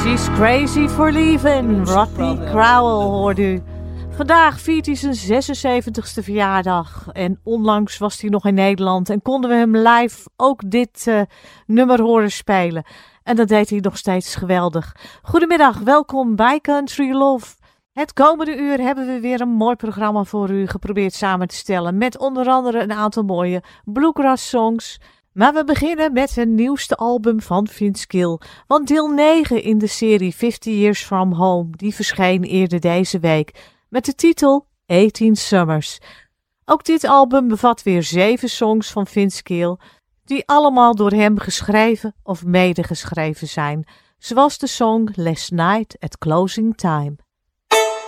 She's Crazy for Leaving, Rodney Crowell hoorde u. Vandaag viert hij zijn 76ste verjaardag en onlangs was hij nog in Nederland en konden we hem live ook dit nummer horen spelen. En dat deed hij nog steeds geweldig. Goedemiddag, welkom bij Country Love. Het komende uur hebben we weer een mooi programma voor u geprobeerd samen te stellen met onder andere een aantal mooie bluegrass songs. Maar we beginnen met het nieuwste album van Vince Gill. Want deel 9 in de serie 50 Years From Home, die verscheen eerder deze week. Met de titel 18 Summers. Ook dit album bevat weer 7 songs van Vince Gill, die allemaal door hem geschreven of medegeschreven zijn. Zoals de song Last Night at Closing Time.